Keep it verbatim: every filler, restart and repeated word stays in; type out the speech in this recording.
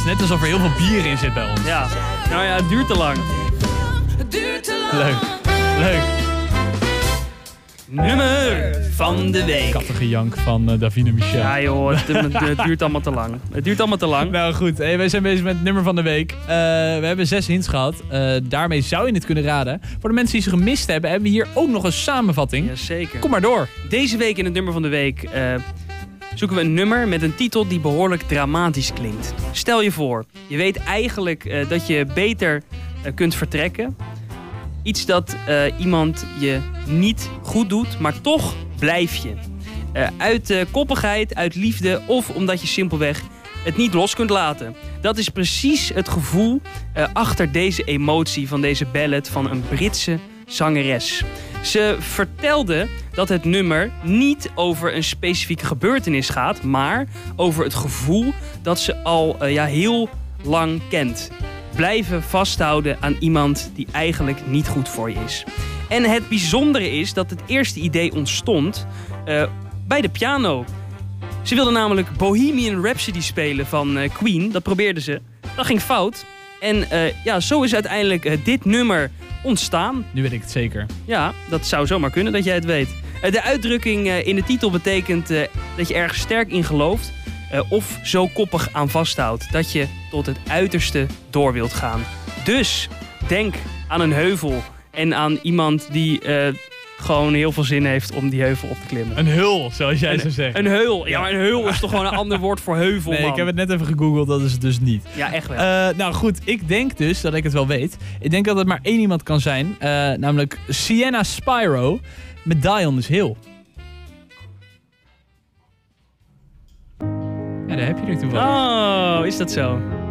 is net alsof er heel veel bier in zit bij ons. Ja, nou ja, het duurt te lang. Leuk, leuk. Nummer van de week. Kattengejank van uh, Davina Michel. Ja joh, het, het, het duurt allemaal te lang. Het duurt allemaal te lang. Nou goed, hey, wij zijn bezig met het nummer van de week. Uh, we hebben zes hints gehad. Uh, daarmee zou je het kunnen raden. Voor de mensen die ze gemist hebben, hebben we hier ook nog een samenvatting. Jazeker. Kom maar door. Deze week in het nummer van de week uh, zoeken we een nummer met een titel die behoorlijk dramatisch klinkt. Stel je voor, je weet eigenlijk uh, dat je beter uh, kunt vertrekken. Iets dat uh, iemand je niet goed doet, maar toch blijf je. Uh, uit uh, koppigheid, uit liefde of omdat je simpelweg het niet los kunt laten. Dat is precies het gevoel uh, achter deze emotie van deze ballad van een Britse zangeres. Ze vertelde dat het nummer niet over een specifieke gebeurtenis gaat, maar over het gevoel dat ze al uh, ja, heel lang kent. Blijven vasthouden aan iemand die eigenlijk niet goed voor je is. En het bijzondere is dat het eerste idee ontstond uh, bij de piano. Ze wilde namelijk Bohemian Rhapsody spelen van uh, Queen. Dat probeerde ze. Dat ging fout. En uh, ja, zo is uiteindelijk uh, dit nummer ontstaan. Nu weet ik het zeker. Ja, dat zou zomaar kunnen dat jij het weet. Uh, de uitdrukking uh, in de titel betekent uh, dat je ergens sterk in gelooft. Uh, of zo koppig aan vasthoudt dat je tot het uiterste door wilt gaan. Dus denk aan een heuvel en aan iemand die uh, gewoon heel veel zin heeft om die heuvel op te klimmen. Een hul, zoals jij een, zou zeggen. Een heul. Ja, maar een heul is toch gewoon een ander woord voor heuvel, Nee, man. ik heb het net even gegoogeld, dat is het dus niet. Ja, echt wel. Uh, nou goed, ik denk dus dat ik het wel weet. Ik denk dat het maar één iemand kan zijn. Uh, namelijk Sienna Spyro met Die on This Hill. Ja, daar heb je er toevallig. Oh, is dat zo?